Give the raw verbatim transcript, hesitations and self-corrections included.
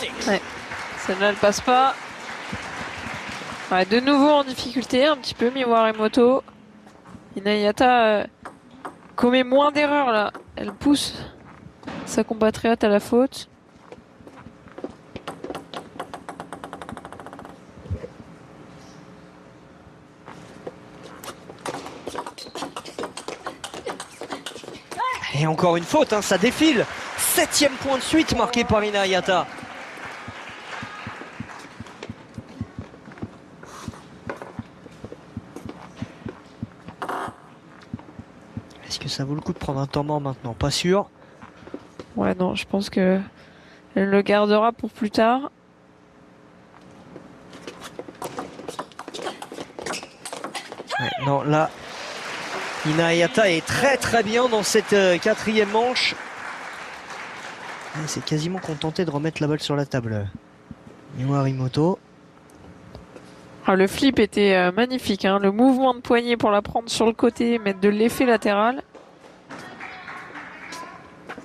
Ouais. Celle-là, elle passe pas. Ouais, de nouveau en difficulté, un petit peu, Miwaremoto. Hinayata euh, commet moins d'erreurs là. Elle pousse sa compatriote à la faute. Et encore une faute, hein, ça défile. Septième point de suite marqué par Hinayata. Est-ce que ça vaut le coup de prendre un temps mort maintenant? Pas sûr. Ouais, non, je pense que elle le gardera pour plus tard. Ouais, non, là, Hinayata est très très bien dans cette euh, quatrième manche. C'est quasiment contenté de remettre la balle sur la table. Miwaremoto. Ah, le flip était euh, magnifique, hein. Le mouvement de poignet pour la prendre sur le côté, mettre de l'effet latéral.